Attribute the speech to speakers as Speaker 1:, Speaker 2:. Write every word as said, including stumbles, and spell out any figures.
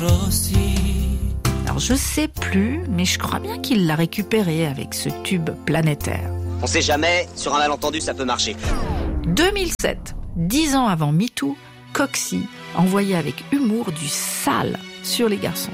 Speaker 1: Alors je sais plus, mais je crois bien qu'il l'a récupéré avec ce tube planétaire.
Speaker 2: On sait jamais, sur un malentendu ça peut marcher.
Speaker 1: deux mille sept, dix ans avant MeToo, Coxy envoyait avec humour du sale sur les garçons.